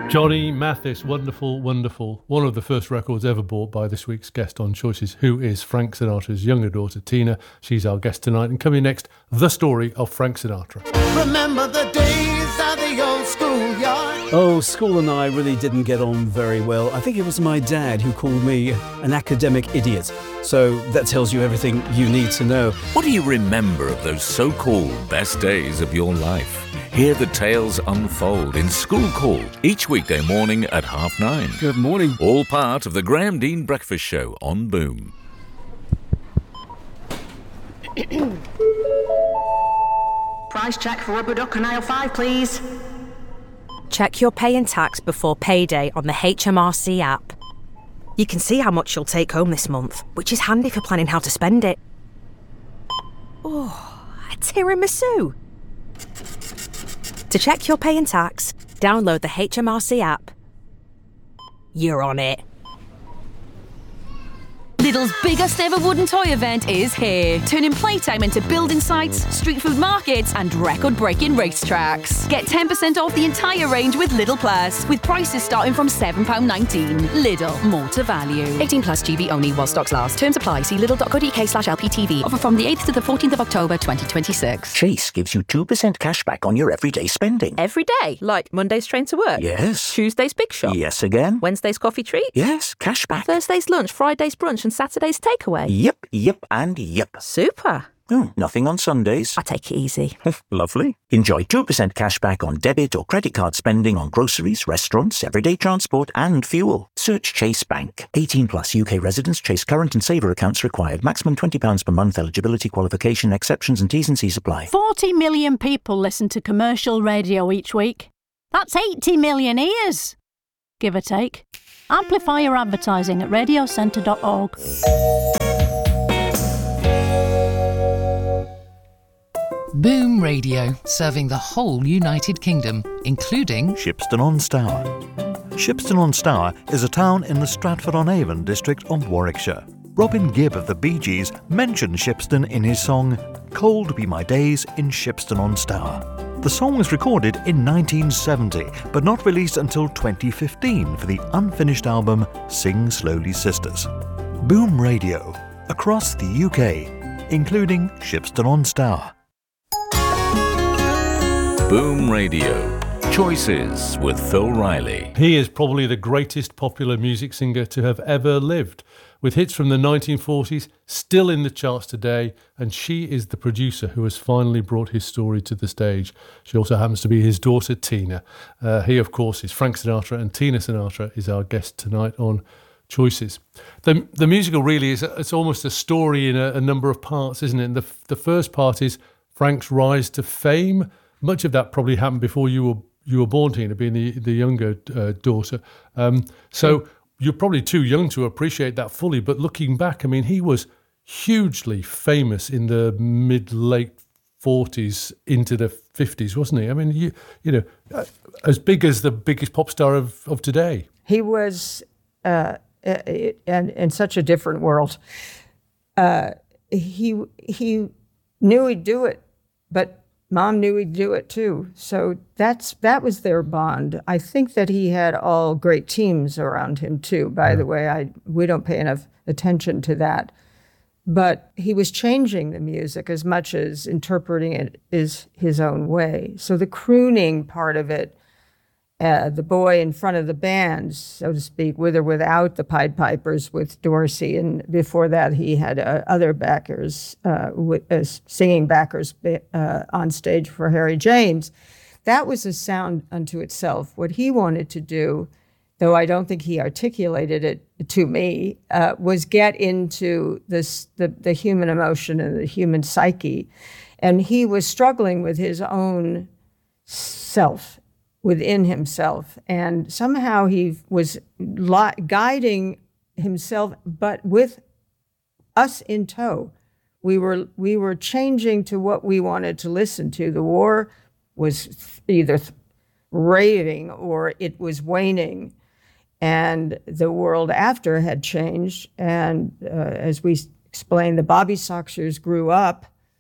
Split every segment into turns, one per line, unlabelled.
Johnny Mathis, wonderful, wonderful. One of the first records ever bought by this week's guest on Choices, who is Frank Sinatra's younger daughter, Tina. She's our guest tonight. And coming next, the story of Frank Sinatra.
Remember the days of the old schoolyard.
Oh, school and I really didn't get on very well. I think it was my dad who called me an academic idiot. So that tells you everything you need to know.
What do you remember of those so-called best days of your life? Hear the tales unfold in School Call each weekday morning at 9:30.
Good morning.
All part of the Graham Dean Breakfast Show on Boom.
Price check for rubber duck and aisle 5, please.
Check your pay and tax before payday on the HMRC app. You can see how much you'll take home this month, which is handy for planning how to spend it. Oh, a tiramisu. To check your pay and tax, download the HMRC app. You're on it.
Lidl's biggest ever wooden toy event is here, turning playtime into building sites, street food markets and record-breaking racetracks. Get 10% off the entire range with Lidl Plus, with prices starting from £7.19. Lidl, more to value. 18 plus GB only while stocks last. Terms apply. See lidl.co.uk/LPTV. Offer from the 8th to the 14th of October 2026.
Chase gives you 2% cash back on your everyday spending.
Every day, like Monday's train to work.
Yes.
Tuesday's big shop.
Yes again.
Wednesday's coffee treat.
Yes, cash back.
Thursday's lunch, Friday's brunch and Saturday's takeaway.
Yep, and yep.
Super.
Oh, nothing on Sundays.
I take it easy.
Lovely. Enjoy 2% cash back on debit or credit card spending on groceries, restaurants, everyday transport and fuel. Search Chase Bank. 18 plus UK residents. Chase current and saver accounts required. Maximum £20 per month. Eligibility, qualification, exceptions and T's and C's apply.
40 million people listen to commercial radio each week. That's 80 million ears, give or take. Amplify your advertising at radiocentre.org.
Boom Radio, serving the whole United Kingdom, including
Shipston-on-Stour. Shipston-on-Stour is a town in the Stratford-on-Avon district of Warwickshire. Robin Gibb of the Bee Gees mentioned Shipston in his song Cold Be My Days in Shipston-on-Stour. The song was recorded in 1970, but not released until 2015 for the unfinished album Sing Slowly Sisters. Boom Radio, across the UK, including Shipston-on-Stour.
Boom Radio. Choices with Phil Riley.
He is probably the greatest popular music singer to have ever lived, with hits from the 1940s still in the charts today, and she is the producer who has finally brought his story to the stage. She also happens to be his daughter, Tina. He, of course, is Frank Sinatra, and Tina Sinatra is our guest tonight on Choices. The musical really is it's almost a story in a number of parts, isn't it? And the first part is Frank's rise to fame. Much of that probably happened before you were born, Tina, being the younger daughter. So you're probably too young to appreciate that fully. But looking back, I mean, he was hugely famous in the mid-late 40s into the 50s, wasn't he? I mean, you know, as big as the biggest pop star of today.
He was in such a different world. He knew he'd do it, but Mom knew he'd do it too. So that was their bond. I think that he had all great teams around him too. By the way, we don't pay enough attention to that. But he was changing the music as much as interpreting it is his own way. So the crooning part of it, the boy in front of the band, so to speak, with or without the Pied Pipers, with Dorsey, and before that he had other backers, singing backers on stage for Harry James. That was a sound unto itself. What he wanted to do, though I don't think he articulated it to me, was get into the human emotion and the human psyche. And he was struggling with his own self, within himself. And somehow he was guiding himself, but with us in tow. We were changing to what we wanted to listen to. The war was either raving or it was waning. And the world after had changed. And as we explained, the Bobby Soxers grew up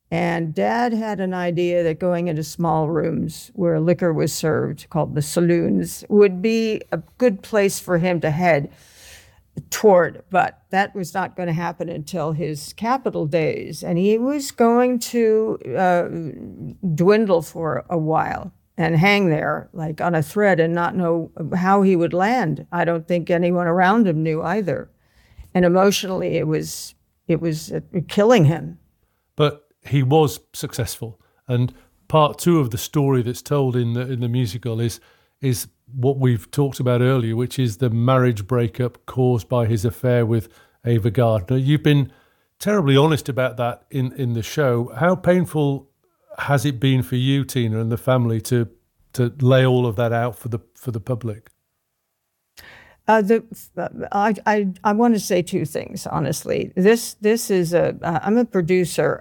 And Dad had an idea that going into small rooms where liquor was served, called the saloons, would be a good place for him to head toward. But that was not going to happen until his Capitol days. And he was going to dwindle for a while and hang there like on a thread and not know how he would land. I don't think anyone around him knew either. And emotionally, it was killing him.
But he was successful, and part 2 of the story that's told in the musical is what we've talked about earlier, which is the marriage breakup caused by his affair with Ava Gardner. You've been terribly honest about that in the show. How painful has it been for you, Tina, and the family to lay all of that out for the public?
I want to say 2 things, honestly. This is I'm a producer.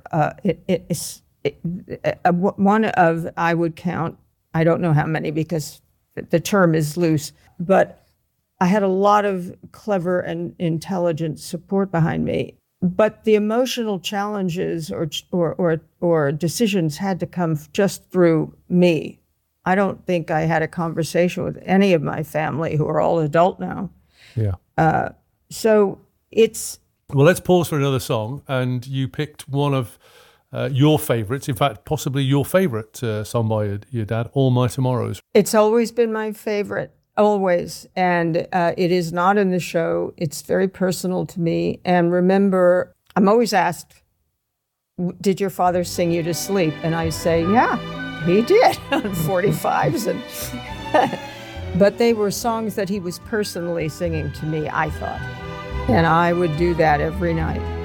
One of, I would count, I don't know how many because the term is loose, but I had a lot of clever and intelligent support behind me. But the emotional challenges or decisions had to come just through me. I don't think I had a conversation with any of my family, who are all adult now.
Yeah.
So it's...
Well, let's pause for another song. And you picked one of your favourites, in fact, possibly your favourite song by your dad, All My Tomorrows.
It's always been my favourite, always. And it is not in the show. It's very personal to me. And remember, I'm always asked, did your father sing you to sleep? And I say, yeah. He did on 45s. But they were songs that he was personally singing to me, I thought. And I would do that every night.